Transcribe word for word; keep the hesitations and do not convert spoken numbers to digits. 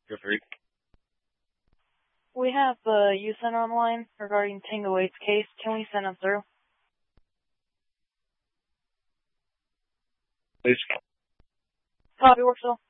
Go free. We have uh, Usen online regarding Tango eight's case. Can we send him through? Please. Copy, Worksville.